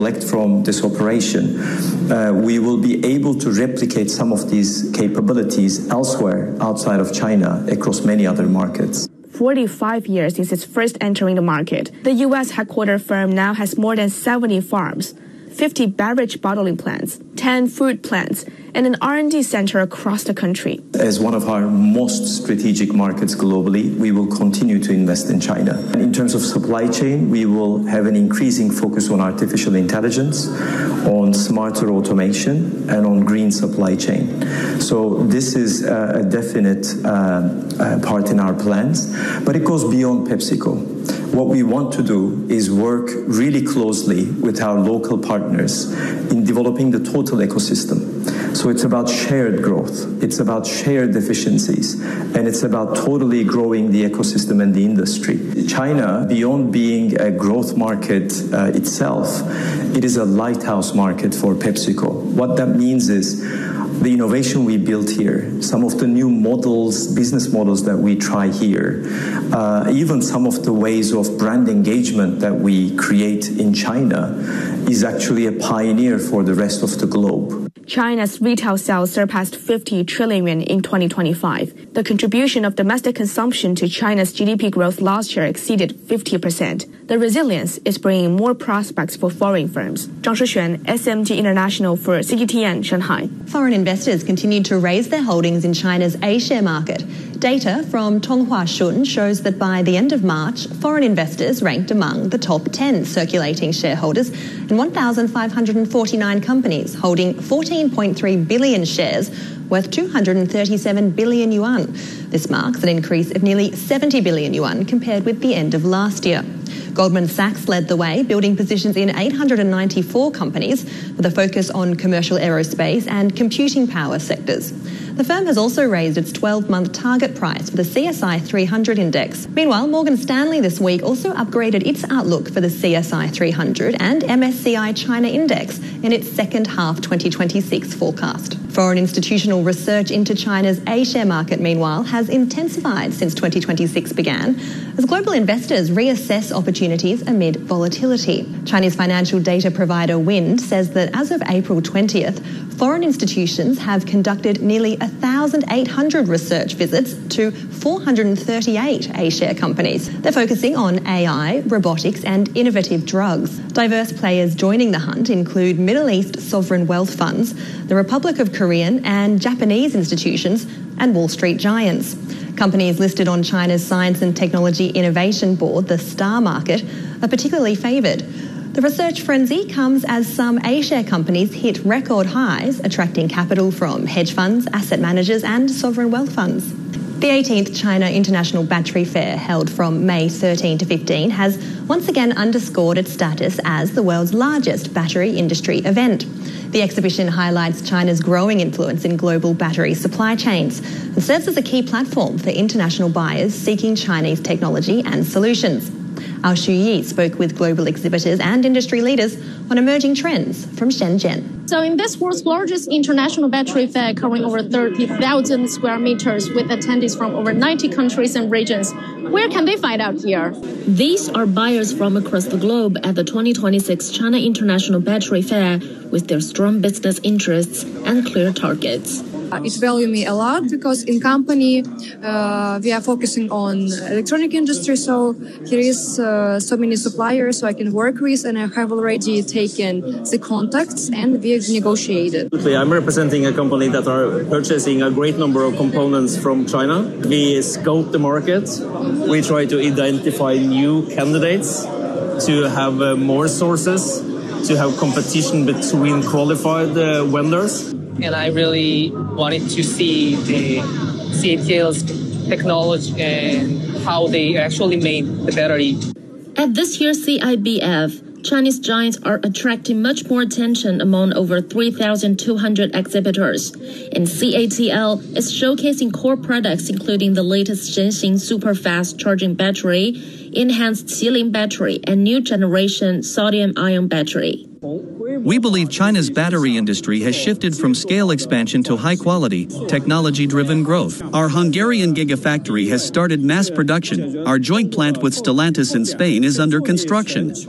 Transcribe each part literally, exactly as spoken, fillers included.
Collect from this operation, uh, we will be able to replicate some of these capabilities elsewhere outside of China across many other markets. forty-five years since its first entering the market, the U S headquartered firm now has more than seventy farms, fifty beverage bottling plants, ten food plants, and an R and D center across the country. As one of our most strategic markets globally, we will continue to invest in China. And in terms of supply chain, we will have an increasing focus on artificial intelligence, on smarter automation, and on green supply chain. So this is a definite uh, uh, part in our plans, but it goes beyond PepsiCo. What we want to do is work really closely with our local partners in developing the total ecosystem. So it's about shared growth, it's about shared efficiencies, and it's about totally growing the ecosystem and the industry. China, beyond being a growth market uh, itself, it is a lighthouse market for PepsiCo. What that means is the innovation we built here, some of the new models, business models that we try here, uh, even some of the ways of brand engagement that we create in China is actually a pioneer for the rest of the globe. China's retail sales surpassed fifty trillion yuan in twenty twenty-five. The contribution of domestic consumption to China's G D P growth last year exceeded fifty percent. The resilience is bringing more prospects for foreign firms. Zhang Shixuan, S M G International for C G T N, Shanghai. Foreign investors continued to raise their holdings in China's A-share market. Data from Tonghua Shun shows that by the end of March, foreign investors ranked among the top ten circulating shareholders in one thousand five hundred forty-nine companies, holding fourteen point three billion shares worth two hundred thirty-seven billion yuan. This marks an increase of nearly seventy billion yuan compared with the end of last year. Goldman Sachs led the way, building positions in eight hundred ninety-four companies with a focus on commercial aerospace and computing power sectors. The firm has also raised its twelve-month target price for the C S I three hundred index. Meanwhile, Morgan Stanley this week also upgraded its outlook for the C S I three hundred and M S C I China index in its second half twenty twenty-six forecast. Foreign institutional research into China's A-share market, meanwhile, has intensified since twenty twenty-six began, as global investors reassess opportunities amid volatility. Chinese financial data provider Wind says that as of April twentieth, foreign institutions have conducted nearly one thousand eight hundred research visits to four hundred thirty-eight A-share companies. They're focusing on A I, robotics and innovative drugs. Diverse players joining the hunt include Middle East sovereign wealth funds, the Republic of Korean and Japanese institutions, and Wall Street giants. Companies listed on China's Science and Technology Innovation Board, the STAR market, are particularly favoured. The research frenzy comes as some A-share companies hit record highs, attracting capital from hedge funds, asset managers and sovereign wealth funds. The eighteenth China International Battery Fair, held from May thirteenth to fifteenth, has once again underscored its status as the world's largest battery industry event. The exhibition highlights China's growing influence in global battery supply chains and serves as a key platform for international buyers seeking Chinese technology and solutions. Our Xu Yi spoke with global exhibitors and industry leaders on emerging trends from Shenzhen. So in this world's largest international battery fair, covering over thirty thousand square meters with attendees from over ninety countries and regions, where can they find out here? These are buyers from across the globe at the twenty twenty-six China International Battery Fair with their strong business interests and clear targets. It values me a lot because in company uh, we are focusing on electronic industry, so here is uh, so many suppliers so I can work with, and I have already taken the contacts and we have negotiated. I'm representing a company that are purchasing a great number of components from China. We scope the market, we try to identify new candidates to have uh, more sources, to have competition between qualified uh, vendors. And I really wanted to see the C A T L's technology and how they actually made the battery. At this year's C I B F, Chinese giants are attracting much more attention among over three thousand two hundred exhibitors. And C A T L is showcasing core products including the latest Shenxing super fast charging battery, enhanced Qilin battery, and new generation sodium-ion battery. We believe China's battery industry has shifted from scale expansion to high-quality, technology-driven growth. Our Hungarian gigafactory has started mass production. Our joint plant with Stellantis in Spain is under construction.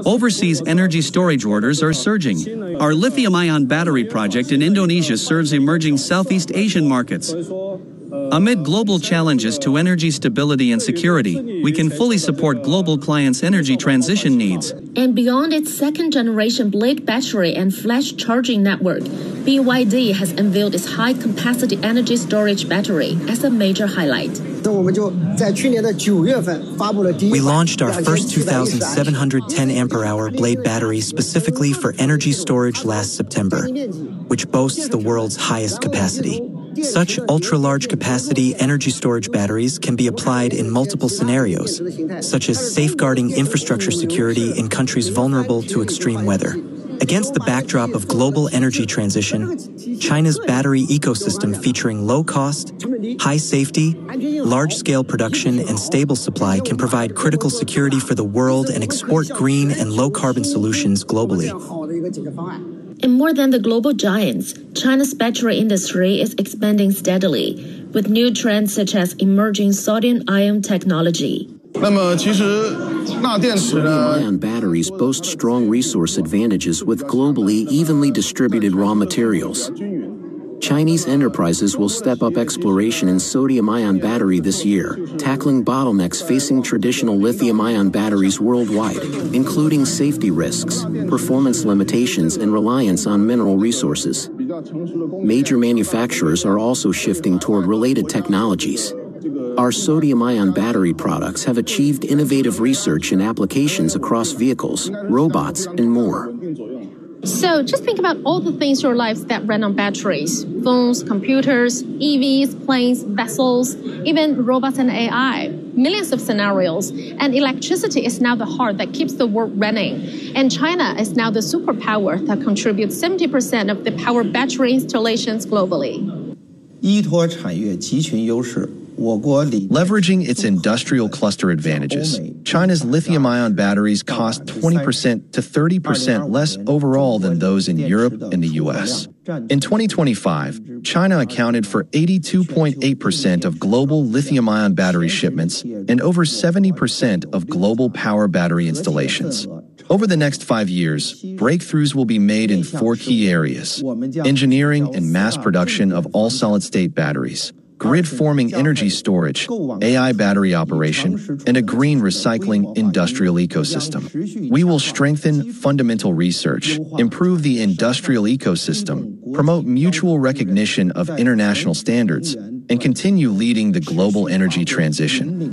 Overseas energy storage orders are surging. Our lithium-ion battery project in Indonesia serves emerging Southeast Asian markets. Amid global challenges to energy stability and security, we can fully support global clients' energy transition needs. And beyond its second-generation Blade battery and flash charging network, B Y D has unveiled its high-capacity energy storage battery as a major highlight. We launched our first two thousand seven hundred ten ampere hour Blade battery specifically for energy storage last September, which boasts the world's highest capacity. Such ultra-large capacity energy storage batteries can be applied in multiple scenarios, such as safeguarding infrastructure security in countries vulnerable to extreme weather. Against the backdrop of global energy transition, China's battery ecosystem featuring low cost, high safety, large-scale production, and stable supply can provide critical security for the world and export green and low-carbon solutions globally. And more than the global giants, China's battery industry is expanding steadily, with new trends such as emerging sodium-ion technology. Sodium-ion batteries boast strong resource advantages with globally evenly distributed raw materials. Chinese enterprises will step up exploration in sodium-ion battery this year, tackling bottlenecks facing traditional lithium-ion batteries worldwide, including safety risks, performance limitations, and reliance on mineral resources. Major manufacturers are also shifting toward related technologies. Our sodium-ion battery products have achieved innovative research and applications across vehicles, robots, and more. So just think about all the things in your lives that run on batteries: phones, computers, E Vs, planes, vessels, even robots and A I. Millions of scenarios. And electricity is now the heart that keeps the world running. And China is now the superpower that contributes seventy percent of the power battery installations globally. Leveraging its industrial cluster advantages, China's lithium-ion batteries cost twenty percent to thirty percent less overall than those in Europe and the U S. In twenty twenty-five, China accounted for eighty-two point eight percent of global lithium-ion battery shipments and over seventy percent of global power battery installations. Over the next five years, breakthroughs will be made in four key areas: engineering and mass production of all-solid-state batteries, grid-forming energy storage, A I battery operation, and a green recycling industrial ecosystem. We will strengthen fundamental research, improve the industrial ecosystem, promote mutual recognition of international standards, and continue leading the global energy transition.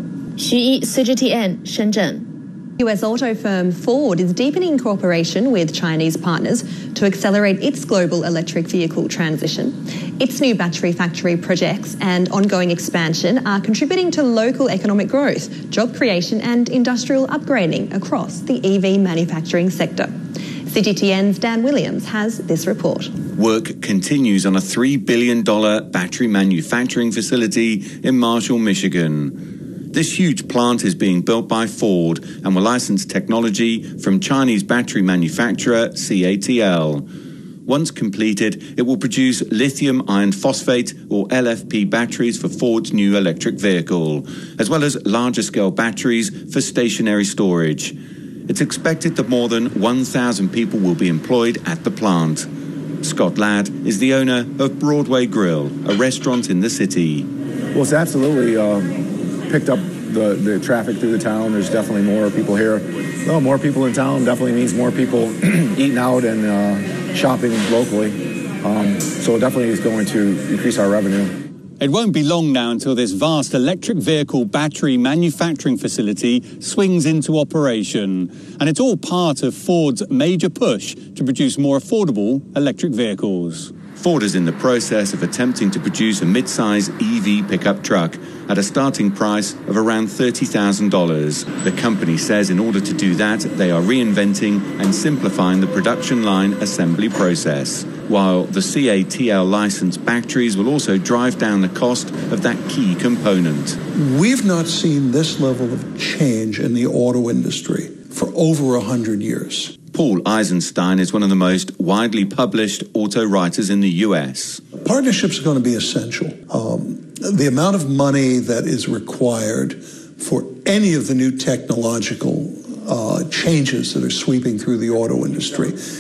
Xu Yi, C G T N, Shenzhen. U S auto firm Ford is deepening cooperation with Chinese partners to accelerate its global electric vehicle transition. Its new battery factory projects and ongoing expansion are contributing to local economic growth, job creation, and industrial upgrading across the E V manufacturing sector. C G T N's Dan Williams has this report. Work continues on a three billion dollars battery manufacturing facility in Marshall, Michigan. This huge plant is being built by Ford and will license technology from Chinese battery manufacturer C A T L. Once completed, it will produce lithium iron phosphate or L F P batteries for Ford's new electric vehicle, as well as larger scale batteries for stationary storage. It's expected that more than one thousand people will be employed at the plant. Scott Ladd is the owner of Broadway Grill, a restaurant in the city. Well, it's absolutely uh, picked up the, the traffic through the town. There's definitely more people here. Well, more people in town definitely means more people eating out and uh, shopping locally. Um, so it definitely is going to increase our revenue. It won't be long now until this vast electric vehicle battery manufacturing facility swings into operation. And it's all part of Ford's major push to produce more affordable electric vehicles. Ford is in the process of attempting to produce a mid-size E V pickup truck at a starting price of around thirty thousand dollars. The company says in order to do that, they are reinventing and simplifying the production line assembly process, while the C A T L licensed batteries will also drive down the cost of that key component. We've not seen this level of change in the auto industry for over one hundred years. Paul Eisenstein is one of the most widely published auto writers in the U S. Partnerships are going to be essential. Um, the amount of money that is required for any of the new technological uh, changes that are sweeping through the auto industry.